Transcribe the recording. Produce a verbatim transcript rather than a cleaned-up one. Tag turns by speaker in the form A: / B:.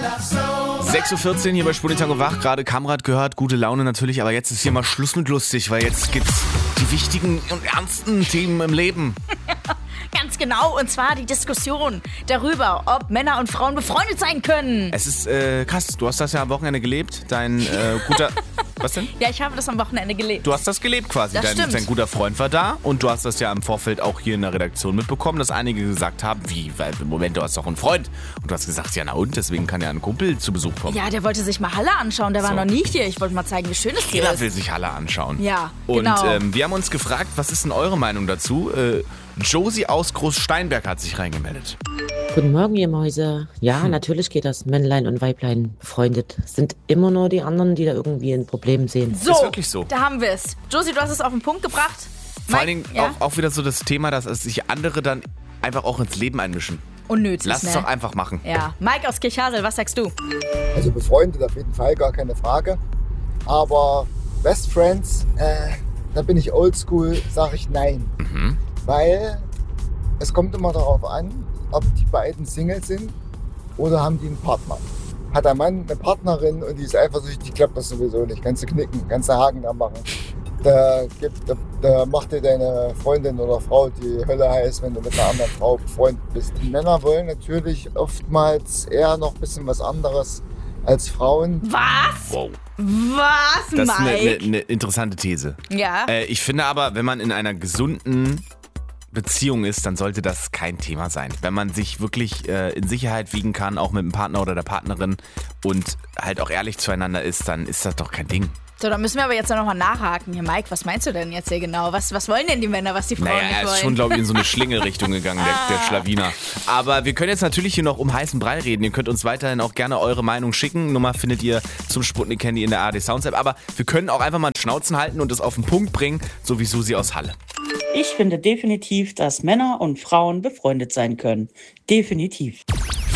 A: sechs Uhr vierzehn hier bei Spunditango wach. Gerade Kamrat gehört, gute Laune natürlich, aber jetzt ist hier mal Schluss mit lustig, weil jetzt gibt's die wichtigen und ernsten Themen im Leben.
B: Ganz genau, und zwar die Diskussion darüber, ob Männer und Frauen befreundet sein können.
A: Es ist äh, krass, du hast das ja am Wochenende gelebt, dein äh, guter... Was denn?
B: Ja, ich habe das am Wochenende gelebt.
A: Du hast das gelebt quasi.
B: Das
A: dein,
B: stimmt.
A: dein guter Freund war da und du hast das ja im Vorfeld auch hier in der Redaktion mitbekommen, dass einige gesagt haben, wie, weil im Moment du hast doch einen Freund. Und du hast gesagt, ja na und, deswegen kann ja ein Kumpel zu Besuch kommen.
B: Ja, der wollte sich mal Halle anschauen, der war
A: So.
B: noch nie hier. Ich wollte mal zeigen, wie schön es hier
A: Jeder
B: ist.
A: will sich Halle anschauen.
B: Ja,
A: und,
B: genau.
A: Und ähm, wir haben uns gefragt, was ist denn eure Meinung dazu? Äh, Josie aus Großsteinberg hat sich reingemeldet.
C: Guten Morgen, ihr Mäuse. Ja, hm. natürlich geht das. Männlein und Weiblein befreundet. Sind immer nur die anderen, die da irgendwie ein Problem sehen.
B: So,
A: ist wirklich so.
B: Da haben wir es. Josie, du hast es auf den Punkt gebracht.
A: Vor
B: Mike,
A: allen Dingen
B: ja?
A: auch, auch wieder so das Thema, dass sich andere dann einfach auch ins Leben einmischen.
B: Unnötig,
A: Lass
B: ne?
A: es doch einfach machen.
B: Ja, Mike aus Kirchhasel, was sagst du?
D: Also befreundet auf jeden Fall, gar keine Frage. Aber Best Friends, äh, da bin ich oldschool, sage ich nein.
A: Mhm.
D: Weil es kommt immer darauf an, ob die beiden Single sind oder haben die einen Partner. Hat der Mann eine Partnerin und die ist eifersüchtig, klappt das sowieso nicht. Kannst du knicken, kannst du Haken da machen. Da, gibt, da, da macht dir deine Freundin oder Frau die Hölle heiß, wenn du mit einer anderen Frau befreundet bist. Die Männer wollen natürlich oftmals eher noch ein bisschen was anderes als Frauen.
B: Was?
A: Wow.
B: Was,
A: Das ist eine,
B: Mike?
A: eine, eine interessante These.
B: Ja.
A: Äh, ich finde aber, wenn man in einer gesunden Beziehung ist, dann sollte das kein Thema sein. Wenn man sich wirklich äh, in Sicherheit wiegen kann, auch mit dem Partner oder der Partnerin und halt auch ehrlich zueinander ist, dann ist das doch kein Ding.
B: So, dann müssen wir aber jetzt noch mal nachhaken. Hier, Mike, was meinst du denn jetzt hier genau? Was, was wollen denn die Männer, was die Frauen
A: Naja,
B: nicht
A: er
B: wollen?
A: ist schon, glaube ich, in so eine Schlingelrichtung gegangen, der, der Schlawiner. Aber wir können jetzt natürlich hier noch um heißen Brei reden. Ihr könnt uns weiterhin auch gerne eure Meinung schicken. Nummer findet ihr zum Sputnik Candy in der A R D Sounds App. Aber wir können auch einfach mal Schnauzen halten und es auf den Punkt bringen, so wie Susi aus Halle.
E: Ich finde definitiv, dass Männer und Frauen befreundet sein können. Definitiv.